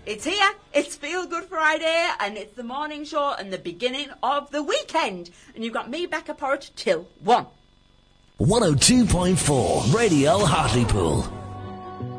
It's here, it's Feel Good Friday, and it's the morning show and the beginning of the weekend. And you've got me, Becca Porritt, till 1. 102.4 Radio Hartlepool.